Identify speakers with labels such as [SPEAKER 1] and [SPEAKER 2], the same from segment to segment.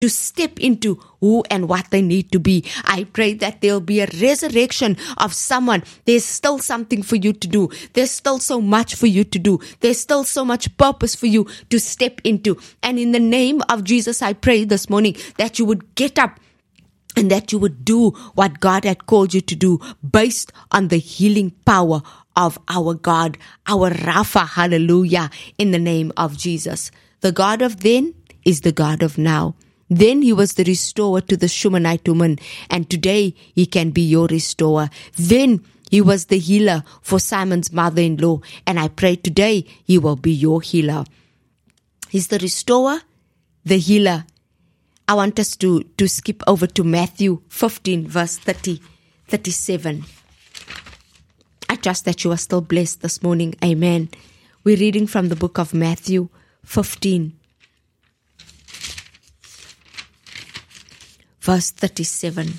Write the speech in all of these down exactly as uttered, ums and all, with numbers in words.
[SPEAKER 1] to step into who and what they need to be. I pray that there'll be a resurrection of someone. There's still something for you to do. There's still so much for you to do. There's still so much purpose for you to step into. And in the name of Jesus, I pray this morning that you would get up and that you would do what God had called you to do based on the healing power of our God, our Rapha, hallelujah, in the name of Jesus. The God of then is the God of now. Then he was the restorer to the Shunammite woman, and today he can be your restorer. Then he was the healer for Simon's mother-in-law, and I pray today he will be your healer. He's the restorer, the healer. I want us to, to skip over to Matthew fifteen, verse thirty, thirty-seven. I trust that you are still blessed this morning. Amen. We're reading from the book of Matthew fifteen. Verse thirty-seven.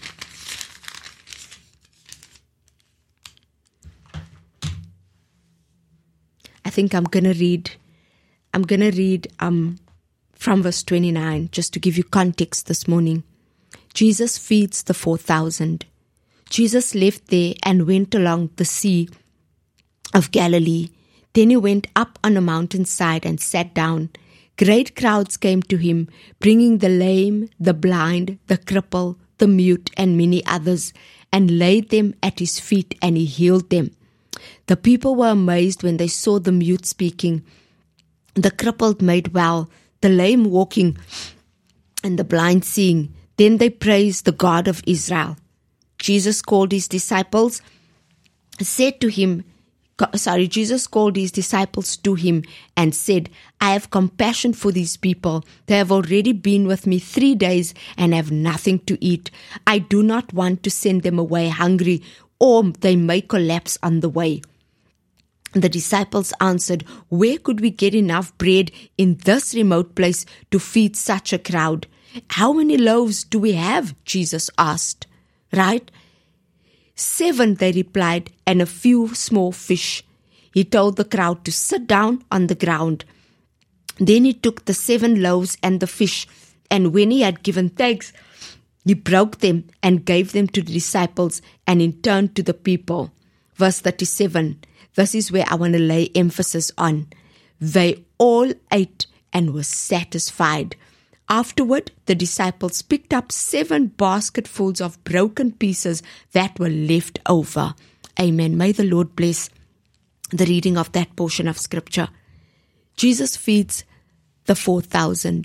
[SPEAKER 1] I think I'm going to read, I'm going to read um, from verse twenty-nine, just to give you context this morning. Jesus feeds the four thousand. Jesus left there and went along the sea of Galilee. Then he went up on a mountainside and sat down. Great crowds came to him, bringing the lame, the blind, the cripple, the mute, and many others, and laid them at his feet, and he healed them. The people were amazed when they saw the mute speaking, the crippled made well, the lame walking, and the blind seeing. Then they praised the God of Israel. Jesus called his disciples, said to him, Sorry, Jesus called his disciples to him and said, I have compassion for these people. They have already been with me three days and have nothing to eat. I do not want to send them away hungry, or they may collapse on the way. The disciples answered, Where could we get enough bread in this remote place to feed such a crowd? How many loaves do we have? Jesus asked. Right? Seven, they replied, and a few small fish. He told the crowd to sit down on the ground. Then he took the seven loaves and the fish, and when he had given thanks, he broke them and gave them to the disciples, and in turn to the people. Verse thirty-seven, this is where I want to lay emphasis on. They all ate and were satisfied. Afterward, the disciples picked up seven basketfuls of broken pieces that were left over. Amen. May the Lord bless the reading of that portion of Scripture. Jesus feeds the four thousand.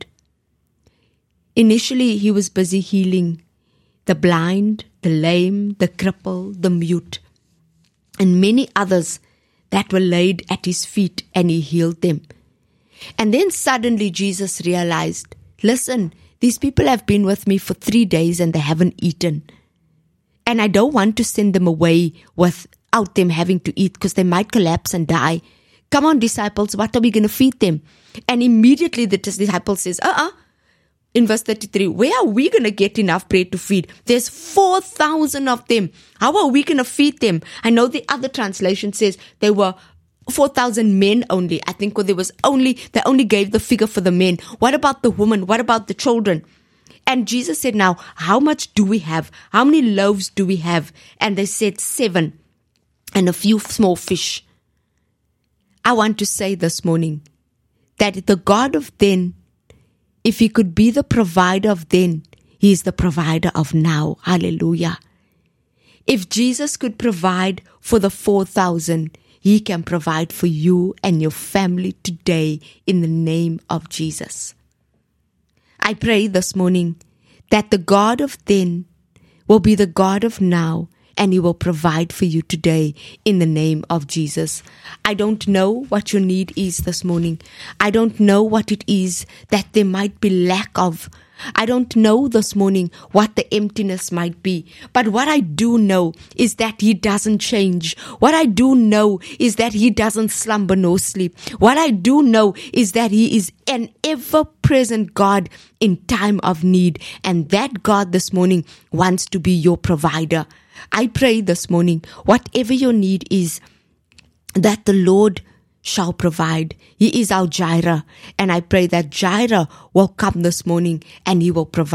[SPEAKER 1] Initially, he was busy healing the blind, the lame, the cripple, the mute, and many others that were laid at his feet, and he healed them. And then suddenly Jesus realized, listen, these people have been with me for three days and they haven't eaten. And I don't want to send them away without them having to eat, because they might collapse and die. Come on, disciples, what are we going to feed them? And immediately the disciple says, uh-uh. In verse thirty-three, where are we going to get enough bread to feed? There's four thousand of them. How are we going to feed them? I know the other translation says there were four thousand men only. I think there was only, they only gave the figure for the men. What about the women? What about the children? And Jesus said, now, how much do we have? How many loaves do we have? And they said seven and a few small fish. I want to say this morning that the God of then, if he could be the provider of then, he is the provider of now. Hallelujah. If Jesus could provide for the four thousand, he can provide for you and your family today in the name of Jesus. I pray this morning that the God of then will be the God of now, and he will provide for you today in the name of Jesus. I don't know what your need is this morning. I don't know what it is that there might be lack of. I don't know this morning what the emptiness might be. But what I do know is that he doesn't change. What I do know is that he doesn't slumber nor sleep. What I do know is that he is an ever-present God in time of need. And that God this morning wants to be your provider. I pray this morning, whatever your need is, that the Lord shall provide. He is our Jireh. And I pray that Jireh will come this morning and He will provide.